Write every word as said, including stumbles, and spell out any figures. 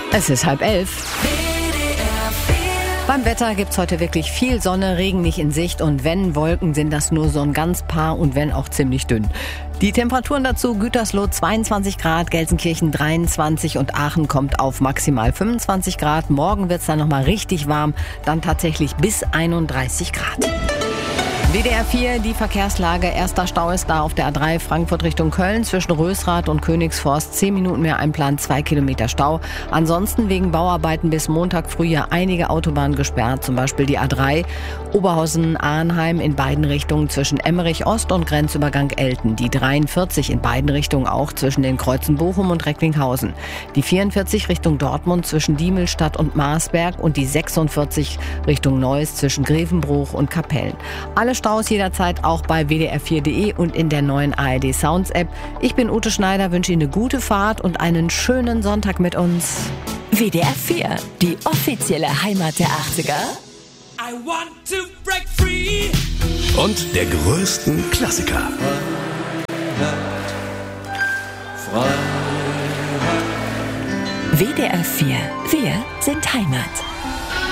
Es ist halb elf. Beim Wetter gibt's heute wirklich viel Sonne, Regen nicht in Sicht und wenn Wolken, sind das nur so ein ganz paar und wenn auch ziemlich dünn. Die Temperaturen dazu: Gütersloh zweiundzwanzig Grad, Gelsenkirchen dreiundzwanzig und Aachen kommt auf maximal fünfundzwanzig Grad. Morgen wird's dann nochmal richtig warm, dann tatsächlich bis einunddreißig Grad. W D R vier, die Verkehrslage. Erster Stau ist da auf der A drei Frankfurt Richtung Köln zwischen Rösrath und Königsforst. Zehn Minuten mehr Einplan, zwei Kilometer Stau. Ansonsten wegen Bauarbeiten bis Montag früh ja einige Autobahnen gesperrt, zum Beispiel die A drei Oberhausen-Arnheim in beiden Richtungen zwischen Emmerich Ost und Grenzübergang Elten. Die dreiundvierzig in beiden Richtungen auch zwischen den Kreuzen Bochum und Recklinghausen. Die vierundvierzig Richtung Dortmund zwischen Diemelstadt und Marsberg und die sechsundvierzig Richtung Neuss zwischen Grevenbruch und Kapellen. Alle Staus jederzeit auch bei w d r vier punkt d e und in der neuen A R D Sounds App. Ich bin Ute Schneider, wünsche Ihnen eine gute Fahrt und einen schönen Sonntag mit uns. W D R vier, die offizielle Heimat der achtziger. I want to break free. Und der größten Klassiker. W D R vier, wir sind Heimat.